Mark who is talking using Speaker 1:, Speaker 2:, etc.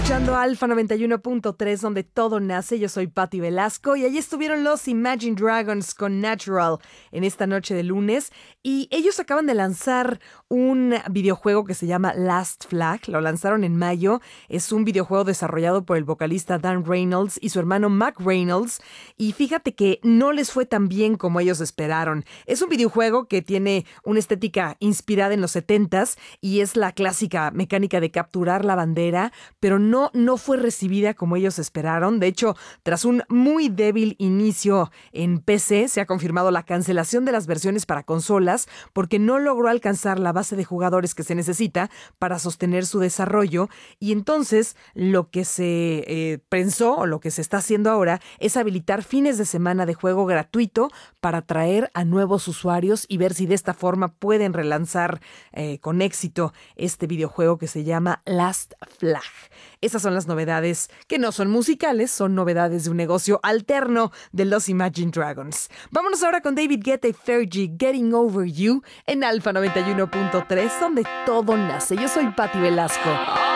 Speaker 1: escuchando Alfa 91.3, donde todo nace. Yo soy Patti Velasco y allí estuvieron los Imagine Dragons con Natural en esta noche de lunes. Y ellos acaban de lanzar un videojuego que se llama Last Flag. Lo lanzaron en mayo. Es un videojuego desarrollado por el vocalista Dan Reynolds y su hermano Mac Reynolds. Y fíjate que no les fue tan bien como ellos esperaron. Es un videojuego que tiene una estética inspirada en los 70s y es la clásica mecánica de capturar la bandera, pero no fue recibida como ellos esperaron. De hecho, tras un muy débil inicio en PC, se ha confirmado la cancelación de las versiones para consolas porque no logró alcanzar la base de jugadores que se necesita para sostener su desarrollo. Y entonces, lo que se pensó o lo que se está haciendo ahora es habilitar fines de semana de juego gratuito para atraer a nuevos usuarios y ver si de esta forma pueden relanzar con éxito este videojuego que se llama Last Flag. Esas son las novedades que no son musicales, son novedades de un negocio alterno de los Imagine Dragons. Vámonos ahora con David Guetta y Fergie, Getting Over You, en Alfa 91.3, donde todo nace. Yo soy Patti Velasco.